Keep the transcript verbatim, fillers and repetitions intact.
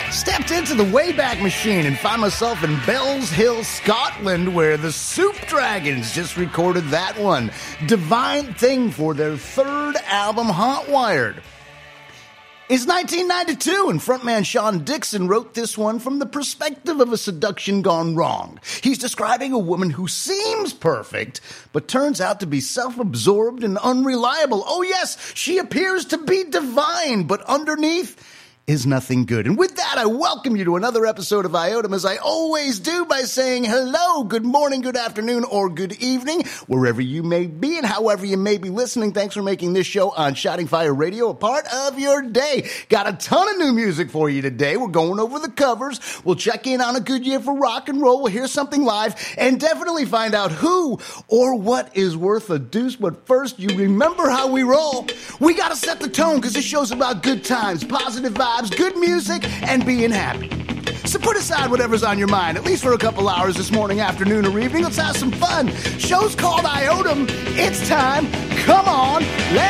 Stepped into the Wayback Machine and found myself in Bells Hill, Scotland, where the Soup Dragons just recorded that one, Divine Thing, for their third album, Hot Wired. It's nineteen ninety-two, and frontman Sean Dixon wrote this one from the perspective of a seduction gone wrong. He's describing a woman who seems perfect, but turns out to be self-absorbed and unreliable. Oh yes, she appears to be divine, but underneath is nothing good. And with that, I welcome you to another episode of Iotum, as I always do, by saying hello, good morning, good afternoon, or good evening, wherever you may be and however you may be listening. Thanks for making this show on Shouting Fire Radio a part of your day. Got a ton of new music for you today. We're going over the covers. We'll check in on a good year for rock and roll. We'll hear something live and definitely find out who or what is worth a deuce. But first, you remember how we roll. We got to set the tone, because this show's about good times, positive vibes, good music, and being happy. So put aside whatever's on your mind, at least for a couple hours this morning, afternoon, or evening. Let's have some fun. Show's called Iotum. It's time. Come on. Let's